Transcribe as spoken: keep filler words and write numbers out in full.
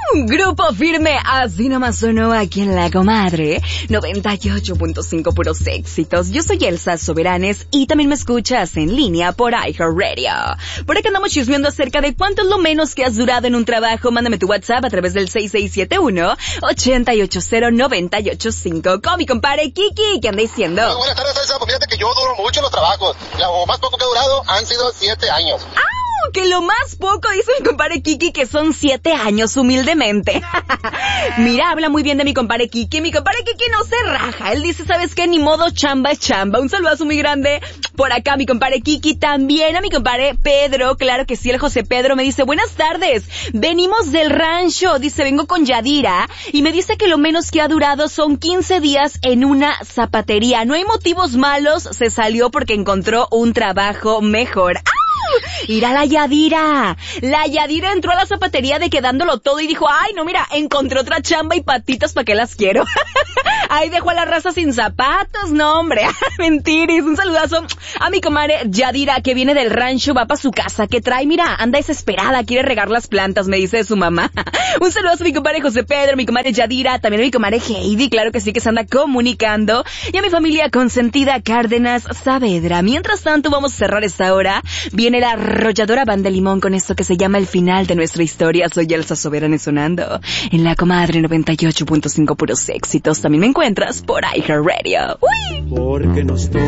Grupo Firme, así nomás sonó aquí en La Comadre, noventa y ocho punto cinco puros éxitos. Yo soy Elsa Soberanes y también me escuchas en línea por iHeartRadio. Por acá andamos chismeando acerca de cuánto es lo menos que has durado en un trabajo. Mándame tu WhatsApp a través del seis seis siete uno, ocho ocho cero, nueve ocho cinco. Con mi compadre Kiki, ¿qué anda diciendo? Muy buenas tardes, Elsa. Pues fíjate que yo duro mucho en los trabajos. Lo más poco que he durado han sido siete años. ¡Ah! Que lo más poco, dice mi compadre Kiki, que son siete años, humildemente. Mira, habla muy bien de mi compadre Kiki. Mi compadre Kiki no se raja. Él dice, ¿sabes qué? Ni modo, chamba es chamba. Un saludazo muy grande por acá, mi compadre Kiki. También a mi compadre Pedro, claro que sí, el José Pedro me dice, buenas tardes, venimos del rancho. Dice, vengo con Yadira y me dice que lo menos que ha durado son quince días en una zapatería. No hay motivos malos, se salió porque encontró un trabajo mejor. ¡Ah! Mira la Yadira. La Yadira entró a la zapatería de quedándolo todo y dijo, ay, no, mira, encontré otra chamba y patitas, ¿para qué las quiero? Ahí dejó a la raza sin zapatos, no, hombre. Mentiris. Un saludazo a mi comadre Yadira, que viene del rancho, va para su casa, que trae, mira, anda desesperada, quiere regar las plantas, me dice su mamá. Un saludazo a mi compadre José Pedro, mi comadre Yadira, también a mi comadre Heidi, claro que sí, que se anda comunicando, y a mi familia consentida Cárdenas Saavedra. Mientras tanto, vamos a cerrar esta hora. Viene la arrolladora Banda Limón con esto que se llama el final de nuestra historia. Soy Elsa Soberanes sonando en La Comadre noventa y ocho punto cinco puros éxitos. También me encuentras por iHeartRadio. ¡Uy! Porque nos